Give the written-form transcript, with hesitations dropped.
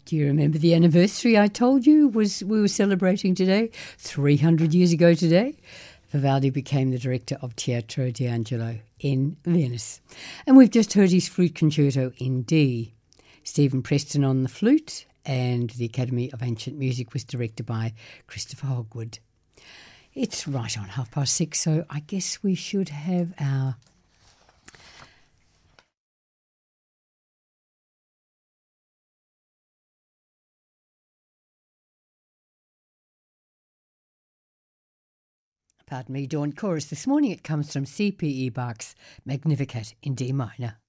Do you remember the anniversary I told you we were celebrating today? 300 years ago today, Vivaldi became the director of Teatro d'Angelo in Venice. And we've just heard his flute concerto in D. Stephen Preston on the flute, and the Academy of Ancient Music was directed by Christopher Hogwood. It's right on 6:30, so I guess we should have our... Pardon me, Dawn Chorus. This morning it comes from C.P.E. Bach's Magnificat in D minor.